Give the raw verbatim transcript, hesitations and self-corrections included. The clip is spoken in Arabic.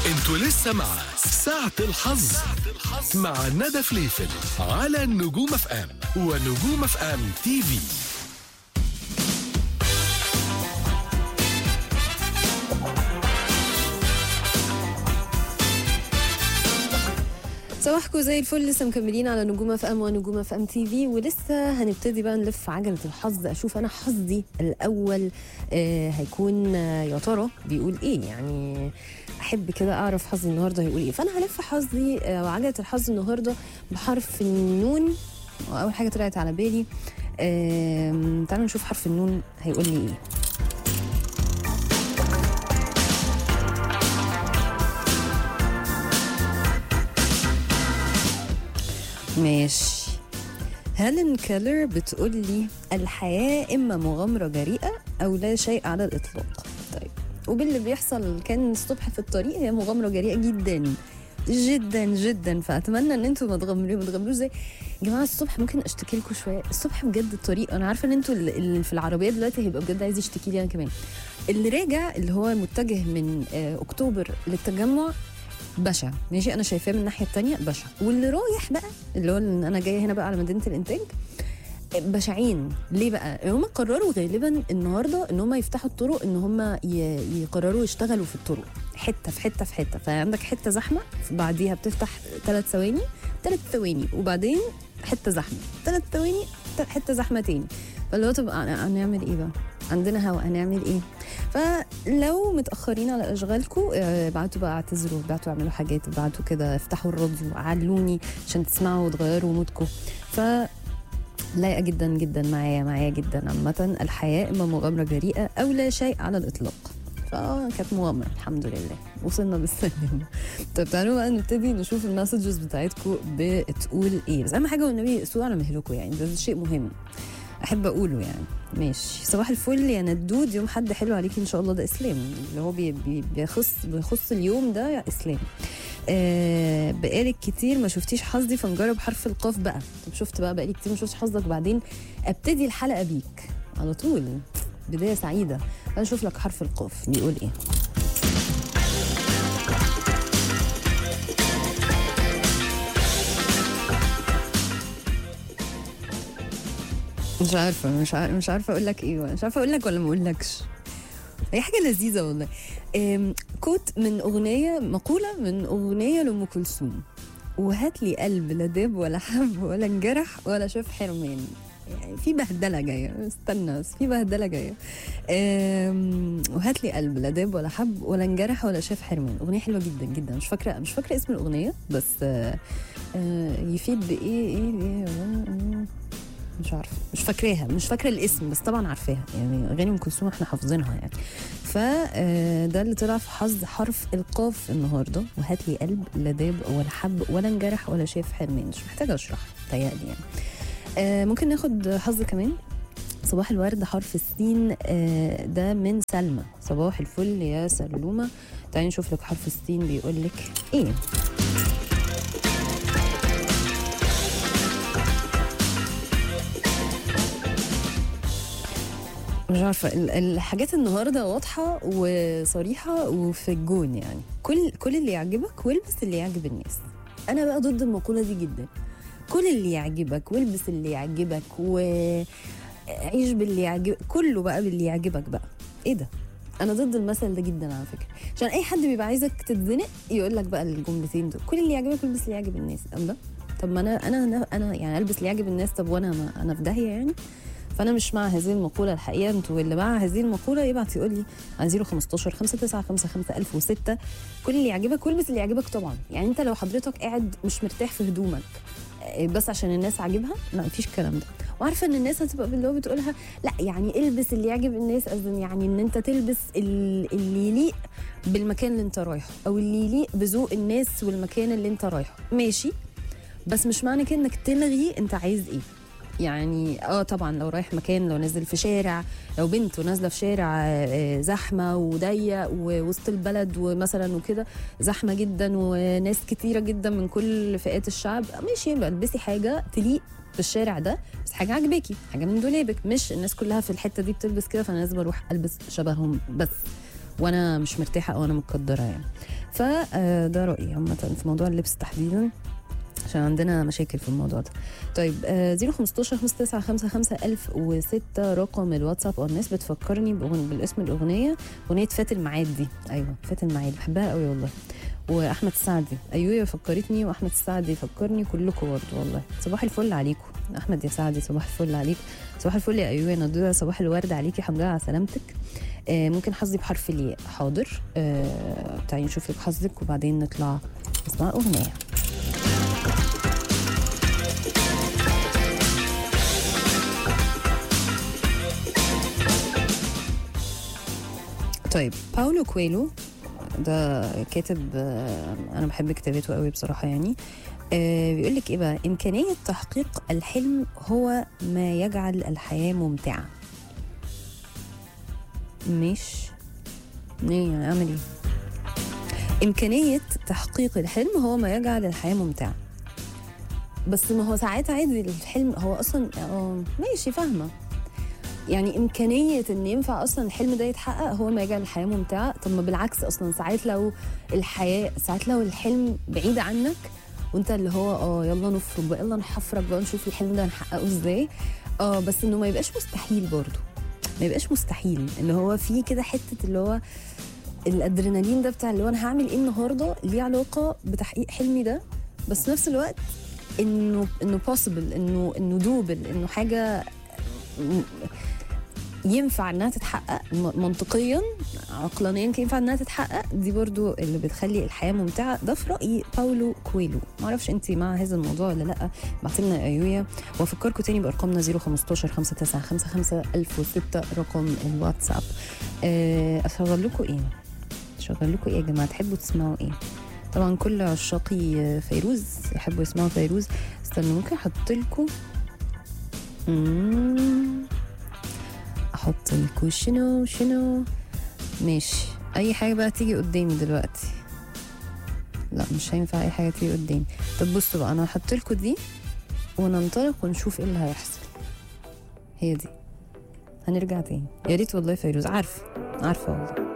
انتوا لسه مع ساعة الحظ مع ندى فليفل على نجوم اف ام ونجوم اف ام تي في. صباحكم زي الفل. لسه مكملين على نجوم اف ام ونجوم اف ام تي في، ولسه هنبتدي بقى نلف عجله الحظ. اشوف انا حظي الاول آه هيكون آه يا ترى بيقول ايه. يعني احب كده اعرف حظي النهارده هيقول ايه. فانا هلف حظي آه وعجله الحظ النهارده بحرف النون. اول حاجه طلعت على بالي آه تعالوا نشوف حرف النون هيقول لي ايه. ماشي. هيلين كيلر بتقول لي الحياة إما مغامرة جريئة أو لا شيء على الإطلاق. طيب، وباللي بيحصل كان الصبح في الطريق هي مغامرة جريئة جدا جدا جدا. فأتمنى إن أنتوا ما تغامروش ما تغامروش زي يا جماعة. الصبح ممكن أشتكي لكم شوية الصبح بجد. الطريق أنا عارفة إن أنتوا اللي في العربية دلوقتي هيبقى بجد عايز يشتكي لي أنا كمان. اللي راجع اللي هو متجه من أكتوبر للتجمع بشع، ماشي، انا شايفاه من الناحيه الثانيه بشع. واللي رايح بقى اللي هو انا جايه هنا بقى على مدينه الانتاج بشعين. ليه بقى؟ هم قرروا غالبا النهارده ان هم يفتحوا الطرق، ان هم يقرروا يشتغلوا في الطرق حته في حته في حته. فعندك حته زحمه بعديها بتفتح ثلاث ثواني ثلاث ثواني وبعدين حته زحمه ثلاث ثواني حته زحمه تاني. فاللي هو طب هنعمل ايه بقى؟ عندنا هوا هنعمل ايه؟ فلو متاخرين على اشغالكم ابعتوا بقى اعتذروا، ابعتوا اعملوا حاجات، ابعتوا كده افتحوا الراديو علوني عشان تسمعوا وتغيروا مودكم. ف لايقه جدا جدا معايا معايا جدا. عامه الحياه اما مغامره جريئه او لا شيء على الاطلاق. فكانت مغامره الحمد لله وصلنا بالسلامه. طب تعالوا بقى نبتدي نشوف المسجز بتاعتكم بتقول ايه. بس اهم حاجه والنبي سووا على مهلكم، يعني ده شيء مهم احب اقوله يعني. ماشي. صباح الفل يا ندود، يوم حد حلو عليكي ان شاء الله. ده اسلام اللي هو بي بي بيخص بيخص اليوم ده يا اسلام. آه بقالك كتير ما شفتيش حظي فنجرب حرف القاف بقى. طب شفت بقى بقالي كتير ما شفتش حظك، بعدين ابتدي الحلقه بيك على طول بدايه سعيده. انا اشوف لك حرف القاف بيقول ايه. مش عارفه مش عارفه مش عارفه اقول لك ايه، مش عارفه اقول لك ولا ما اقولكش. هي حاجه لذيذه والله. كوت من اغنيه، مقوله من اغنيه لام كلثوم: وهات لي قلب لا داب ولا حب ولا انجرح ولا شاف حرمان. يعني في بهدله جايه، استنى بس في بهدله جايه. وهات لي قلب لا داب ولا حب ولا انجرح ولا شاف حرمان. اغنيه حلوه جدا جدا. مش فاكره مش فاكره اسم الاغنيه بس آآ آآ يفيد بايه ايه ايه مش عارفه مش فاكراها مش فاكره الاسم، بس طبعا عارفاها. يعني اغاني ام كلثوم احنا حافظينها يعني. فده اللي طلع في حظ حرف القاف النهارده: وهات لي قلب لا داب ولا حب ولا انجرح ولا شاف حرمان. مش محتاجه اشرح تهيألي يعني. آه ممكن ناخد حظ كمان. صباح الورد حرف السين. آه ده من سلمى. صباح الفل يا سلومه. تعالي نشوف لك حرف السين بيقول لك ايه. مش عارفه الحاجات النهارده واضحه وصريحه وفي الجون. يعني كل كل اللي يعجبك والبس اللي يعجب الناس. انا بقى ضد المقوله دي جدا. كل اللي يعجبك والبس اللي يعجبك وعيش باللي يعجبك، كله بقى باللي يعجبك بقى. ايه ده؟ انا ضد المثل ده جدا على فكره. عشان اي حد بيبقى عايزك تتزنق يقول لك بقى الجملتين دول: كل اللي يعجبك والبس اللي يعجب الناس. الله، طب ما انا انا انا يعني البس اللي يعجب الناس، طب وانا ما انا في داهيه يعني. فانا مش مع هذه المقوله الحقيقه. انتوا اللي مع هذه المقوله يبعت يقول لي على صفر خمستاشر خمسة تسعة خمسة خمسة ألف وستة. كل اللي يعجبك والبس اللي يعجبك طبعا. يعني انت لو حضرتك قاعد مش مرتاح في هدومك بس عشان الناس عاجبها، لا مفيش الكلام ده. وعارفه ان الناس هتبقى اللي هو بتقولها لا يعني البس اللي يعجب الناس، قصدي يعني ان انت تلبس اللي يليق بالمكان اللي انت رايحه او اللي يليق بذوق الناس والمكان اللي انت رايحه. ماشي، بس مش معنى كده انك تلغي انت عايز ايه. يعني اه طبعا لو رايح مكان، لو نازل في شارع، لو بنت ونازله في شارع زحمه وضيق ووسط البلد ومثلا وكده زحمه جدا وناس كتيره جدا من كل فئات الشعب، ماشي يبقى البسي حاجه تليق في الشارع ده، بس حاجه عجباكي، حاجه من دولابك. مش الناس كلها في الحته دي بتلبس كده فانا لازم اروح البس شبههم بس. وانا مش مرتاحه او انا متقدره يعني. فده رايي عامه في موضوع اللبس تحديدا، عشان عندنا مشاكل في الموضوع ده. طيب صفر خمستاشر خمسة تسعة خمسة خمسة ألف وستة رقم الواتساب. او الناس بتفكرني بالاسم الاغنيه، اغنيه فات الميعاد دي. ايوه فات الميعاد، بحبها قوي والله. واحمد السعدي، ايوه فكرتني، واحمد السعدي فكرني، كلكم برضه والله. صباح الفل عليكم احمد يا سعدي، صباح الفل عليك، صباح الفل يا ايوه ندوه، صباح الورد عليكي، الحمد لله على سلامتك. آه ممكن حظي بحرف الياء، حاضر. آه تعالي نشوف لك حظك وبعدين نطلع نسمع اغنيه. طيب باولو كويلو ده كاتب، انا بحب كتاباته قوي بصراحه يعني. آه بيقول لك ايه بقى؟ امكانيه تحقيق الحلم هو ما يجعل الحياه ممتعه. مش ايه يعني اعمل ايه؟ امكانيه تحقيق الحلم هو ما يجعل الحياه ممتعه. بس ما هو ساعات عادي الحلم هو اصلا اه ماشي فاهمه يعني، إمكانية إن ينفع أصلا الحلم ده يتحقق هو ما يجعل الحياة ممتعة. طب ما بالعكس أصلا ساعات لو الحياة، ساعات لو الحلم بعيد عنك وأنت اللي هو اه يلا نفرج بقى، يلا نحفرك بقى نشوف الحلم ده هنحققه إزاي. اه بس إنه ما يبقاش مستحيل برضو، ما يبقاش مستحيل. اللي هو فيه كده حتة اللي هو الأدرينالين ده بتاع اللي هو أنا هعمل إيه النهاردة ليه علاقة بتحقيق حلمي ده، بس في نفس الوقت إنه إنه possible، إنه إنه دوبل، إنه حاجة ينفع انها تتحقق منطقيا عقلانيا، ينفع انها تتحقق. دي برضو اللي بتخلي الحياه ممتعه. ده في رايي باولو كويلو. ما اعرفش انت مع هذا الموضوع ولا لا؟ بعتلنا ايوه. وافكركم تاني بارقامنا صفر خمستاشر خمسة تسعة خمسة خمسة ألف وستة رقم الواتساب. اشغل لكم ايه؟ اشغل لكم ايه يا جماعه؟ تحبوا تسمعوا ايه؟ طبعا كل عشاقي فيروز يحبوا يسمعوا فيروز. استنوا ممكن احط لكم اممم احط لكم شنو شنو ماشي اي حاجه بقى تيجي قدامي دلوقتي. لا مش هينفع اي حاجه تيجي قدامي. طب بصوا بقى، انا هحط لكم دي وننطلق ونشوف ايه اللي هيحصل. هي دي، هنرجع تاني يا ريت والله. فيروز عارفه عارفه والله.